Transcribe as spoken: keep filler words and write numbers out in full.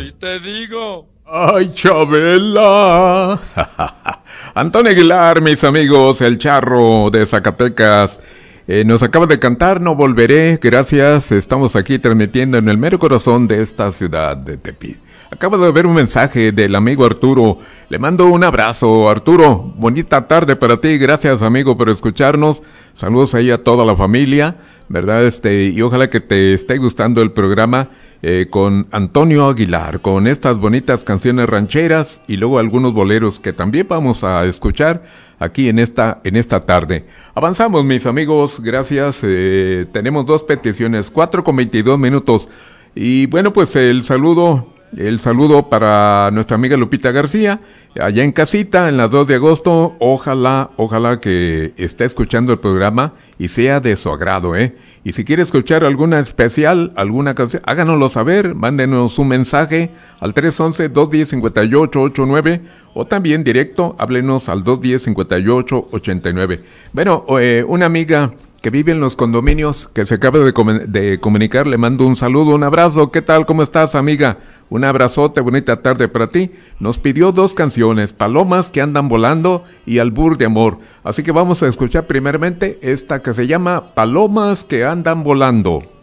Ni te digo. ¡Ay, Chabela! Antonio Aguilar, mis amigos, el charro de Zacatecas, eh, nos acaba de cantar No Volveré. Gracias, estamos aquí transmitiendo en el mero corazón de esta ciudad de Tepic. Acabo de ver un mensaje del amigo Arturo. Le mando un abrazo, Arturo. Bonita tarde para ti. Gracias, amigo, por escucharnos. Saludos ahí a toda la familia, ¿verdad? Este, y ojalá que te esté gustando el programa eh, con Antonio Aguilar, con estas bonitas canciones rancheras y luego algunos boleros que también vamos a escuchar aquí en esta en esta tarde. Avanzamos, mis amigos. Gracias. Eh, tenemos dos peticiones, cuatro con veintidós minutos. Y bueno, pues el saludo... El saludo para nuestra amiga Lupita García, allá en casita, en las dos de agosto. Ojalá, ojalá que esté escuchando el programa y sea de su agrado, ¿eh? Y si quiere escuchar alguna especial, alguna canción, háganoslo saber, mándenos un mensaje al tres once, dos diez, cincuenta y ocho ochenta y nueve o también directo, háblenos al dos diez, cincuenta y ocho ochenta y nueve. Bueno, eh, una amiga que vive en los condominios, que se acaba de, com- de comunicar, le mando un saludo, un abrazo. ¿Qué tal? ¿Cómo estás, amiga? Un abrazote, bonita tarde para ti. Nos pidió dos canciones, Palomas que andan volando y Albur de amor. Así que vamos a escuchar primeramente esta que se llama Palomas que andan volando.